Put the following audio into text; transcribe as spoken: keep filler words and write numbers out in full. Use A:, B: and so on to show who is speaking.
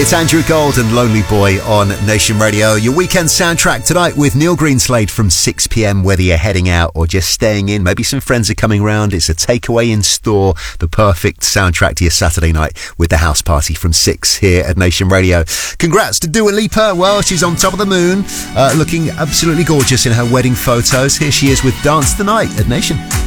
A: It's Andrew Gold and Lonely Boy on Nation Radio. Your weekend soundtrack tonight with Neil Greenslade from six p.m. Whether you're heading out or just staying in, maybe some friends are coming round. It's a takeaway in store. The perfect soundtrack to your Saturday night with the house party from six here at Nation Radio. Congrats to Dua Lipa. Well, she's on top of the moon, uh, looking absolutely gorgeous in her wedding photos. Here she is with Dance the Night at Nation.